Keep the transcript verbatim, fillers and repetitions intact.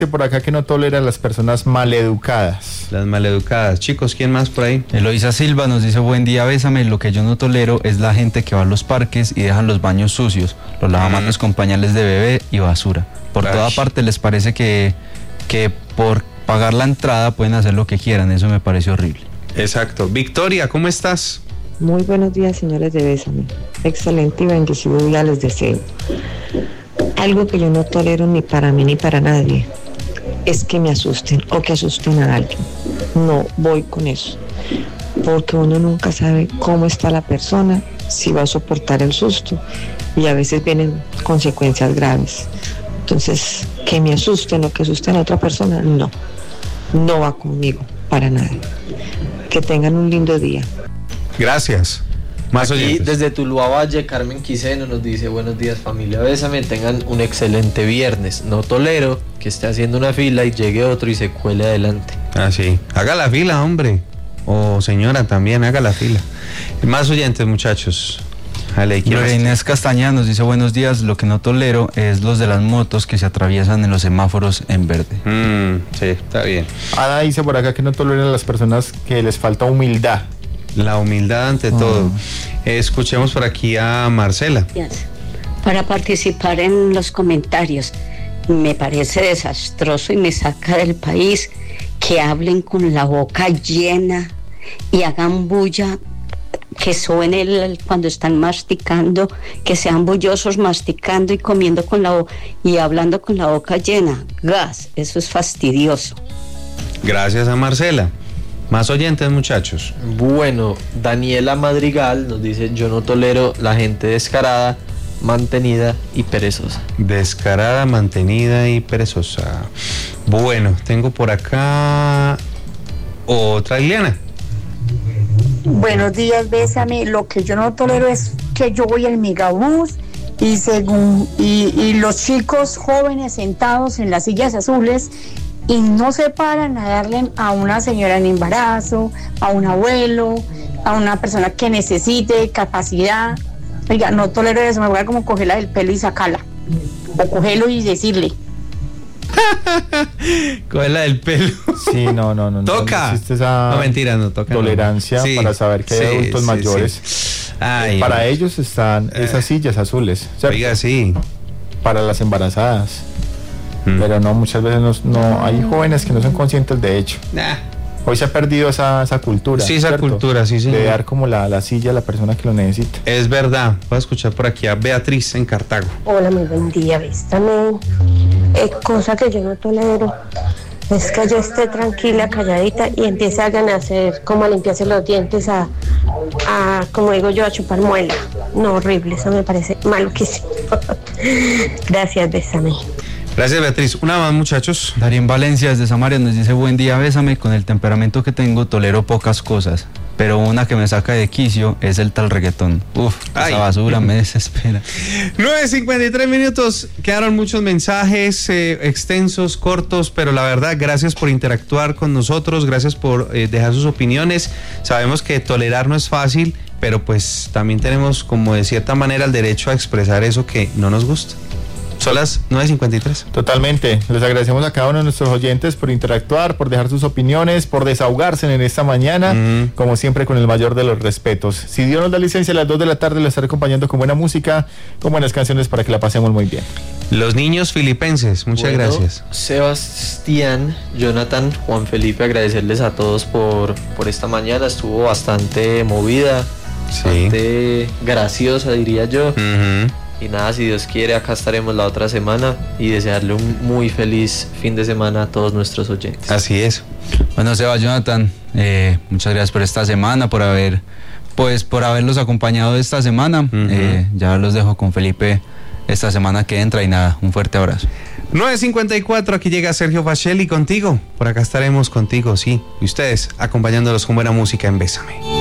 Por acá que no tolera a las personas maleducadas. Las maleducadas. Chicos, ¿quién más por ahí? Eloisa Silva nos dice: buen día, bésame. Lo que yo no tolero es la gente que va a los parques y dejan los baños sucios, los lavamanos con pañales de bebé y basura. Por Ay. toda parte les parece que, que por pagar la entrada pueden hacer lo que quieran. Eso me parece horrible. Exacto. Victoria, ¿cómo estás? Muy buenos días, señores de Bésame. Excelente y bendecido día les deseo. Algo que yo no tolero ni para mí ni para nadie es que me asusten o que asusten a alguien. No voy con eso, porque uno nunca sabe cómo está la persona, si va a soportar el susto, y a veces vienen consecuencias graves. Entonces, que me asusten o que asusten a otra persona, no, no va conmigo, para nada. Que tengan un lindo día. Gracias. Más Aquí oyentes. desde Tuluá Valle, Carmen Quiseno nos dice: buenos días, familia Bésame, tengan un excelente viernes. No tolero que esté haciendo una fila y llegue otro y se cuele adelante. Ah, sí. Haga la fila, hombre. O señora también, haga la fila. Más oyentes, muchachos. Dale, ¿quién Gloria más? Inés Castañeda nos dice: buenos días. Lo que no tolero es los de las motos que se atraviesan en los semáforos en verde. Mm, sí, está bien. Ada dice por acá que no tolera a las personas que les falta humildad. La humildad ante Oh. todo. Eh, escuchemos por aquí a Marcela. Para participar en los comentarios. Me parece desastroso y me saca del país que hablen con la boca llena y hagan bulla, que suene el, cuando están masticando, que sean bullosos masticando y comiendo con la boca y hablando con la boca llena. Gas, eso es fastidioso. Gracias a Marcela. Más oyentes, muchachos. Bueno, Daniela Madrigal nos dice: yo no tolero la gente descarada, mantenida y perezosa. Descarada, mantenida y perezosa. Bueno, tengo por acá otra Liliana. Buenos días, Bésame. Lo que yo no tolero es que yo voy al megabús y según y, y los chicos jóvenes sentados en las sillas azules y no se paran a darle a una señora en embarazo, a un abuelo, a una persona que necesite capacidad. Oiga, no tolero eso, me voy a como cogerla del pelo y sacarla. O cogerlo y decirle. Cógela del pelo. Sí, no, no, no. Toca. No existe esa No, mentira, no toca. tolerancia no. Sí, para saber que hay sí, adultos sí, mayores. sí. Ay, para hombre. ellos están esas sillas azules, ¿cierto? Oiga, sí. Para las embarazadas. Mm. Pero no, muchas veces no, no hay jóvenes que no son conscientes de hecho. Nah. Hoy se ha perdido esa, esa cultura. Sí, esa ¿cierto? cultura, sí, señor. De dar como la, la silla a la persona que lo necesita. Es verdad. Voy a escuchar por aquí a Beatriz en Cartago. Hola, muy buen día, Bésame. Eh, cosa que yo no tolero es que yo esté tranquila, calladita y empiece a hacer como a limpiarse los dientes, a, a, como digo yo, a chupar muela. No, horrible, eso me parece maluquísimo. Gracias, Bésame. Gracias, Beatriz. Una más, muchachos. Darien Valencia desde Samaria nos dice: buen día, Bésame. Con el temperamento que tengo tolero pocas cosas, pero una que me saca de quicio es el tal reggaetón. Uf, Ay. esa basura me desespera. nueve cincuenta y tres minutos. Quedaron muchos mensajes eh, extensos, cortos, pero la verdad, gracias por interactuar con nosotros, gracias por eh, dejar sus opiniones. Sabemos que tolerar no es fácil, pero pues también tenemos como de cierta manera el derecho a expresar eso que no nos gusta. Son las nueve cincuenta y tres. Totalmente. Les agradecemos a cada uno de nuestros oyentes por interactuar, por dejar sus opiniones, por desahogarse en esta mañana, Mm. como siempre con el mayor de los respetos. Si Dios nos da licencia, a las dos de la tarde les estaré acompañando con buena música, con buenas canciones para que la pasemos muy bien. Los niños filipenses, muchas Bueno, gracias. Sebastián, Jonathan, Juan Felipe, agradecerles a todos por, por esta mañana. Estuvo bastante movida, Sí. bastante graciosa, diría yo. Ujú. Y nada, si Dios quiere, acá estaremos la otra semana y desearle un muy feliz fin de semana a todos nuestros oyentes. Así es. Bueno, Seba, Jonathan, eh, muchas gracias por esta semana, por haber, pues, por haberlos acompañado esta semana. Uh-huh. Eh, ya los dejo con Felipe esta semana que entra y nada, un fuerte abrazo. nueve cincuenta y cuatro, aquí llega Sergio Facelli contigo. Por acá estaremos contigo, sí. Y ustedes acompañándolos con buena música en Bésame.